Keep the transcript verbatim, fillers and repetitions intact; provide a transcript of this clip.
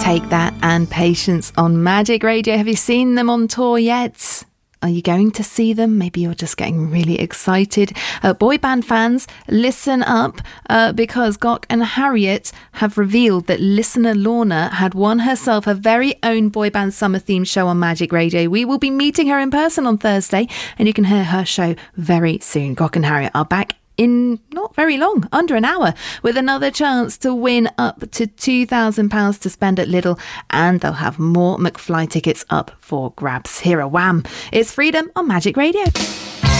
Take That and Patience on Magic Radio. Have you seen them on tour yet? Are you going to see them? Maybe you're just getting really excited. Uh, boy band fans, listen up, uh, because Gok and Harriet have revealed that listener Lorna had won herself her very own boy band summer theme show on Magic Radio. We will be meeting her in person on Thursday, and you can hear her show very soon. Gok and Harriet are back in not very long, under an hour, with another chance to win up to two thousand pounds to spend at Lidl, and they'll have more McFly tickets up for grabs. Here are Wham! It's Freedom on Magic Radio.